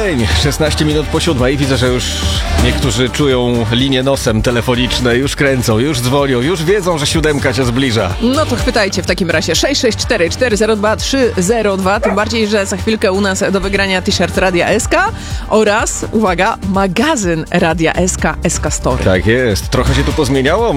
dzień, 16 minut po 7. Widzę, że już niektórzy czują linię nosem telefoniczne, już kręcą, już dzwonią, już wiedzą, że 7 się zbliża. No to chwytajcie w takim razie 664 402 302, tym bardziej, że za chwilkę u nas do wygrania t-shirt Radia SK oraz, uwaga, magazyn Radia SK, SK Story. Tak jest, trochę się tu pozmieniało.